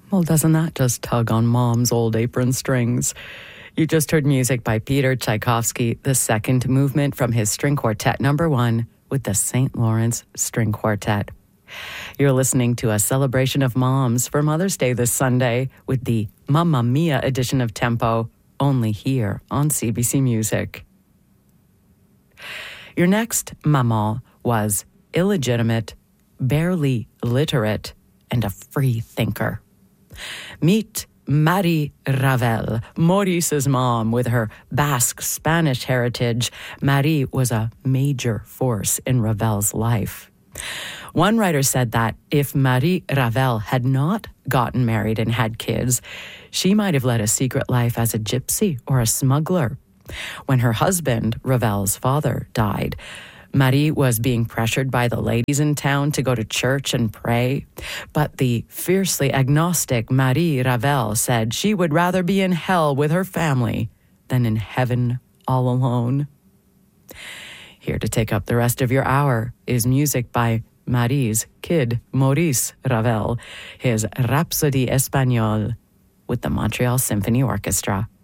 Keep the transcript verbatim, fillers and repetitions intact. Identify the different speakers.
Speaker 1: Well, doesn't that just tug on Mom's old apron strings? You just heard music by Peter Tchaikovsky, the second movement from his String Quartet number one with the Saint Lawrence String Quartet. You're listening to a celebration of moms for Mother's Day this Sunday with the Mamma Mia edition of Tempo, only here on C B C Music. Your next maman was illegitimate, barely literate, and a free thinker. Meet Marie Ravel, Maurice's mom. With her Basque Spanish heritage, Marie was a major force in Ravel's life. One writer said that if Marie Ravel had not gotten married and had kids, she might have led a secret life as a gypsy or a smuggler. When her husband, Ravel's father, died, Marie was being pressured by the ladies in town to go to church and pray, but the fiercely agnostic Marie Ravel said she would rather be in hell with her family than in heaven all alone. Here to take up the rest of your hour is music by Marie's kid, Maurice Ravel, his Rhapsodie Espagnole with the Montreal Symphony Orchestra.